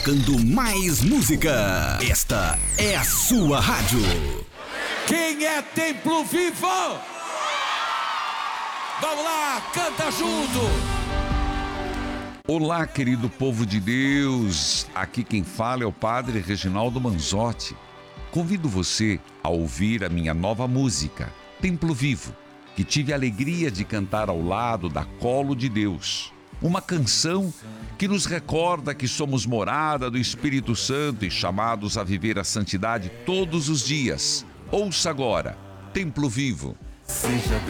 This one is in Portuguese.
tocando mais música. Esta é a sua rádio. Quem é Templo Vivo? Vamos lá, canta junto! Olá, querido povo de Deus. Aqui quem fala é o Padre Reginaldo Manzotti. Convido você a ouvir a minha nova música, Templo Vivo, que tive a alegria de cantar ao lado da Colo de Deus. Uma canção que nos recorda que somos morada do Espírito Santo e chamados a viver a santidade todos os dias. Ouça agora, Templo Vivo.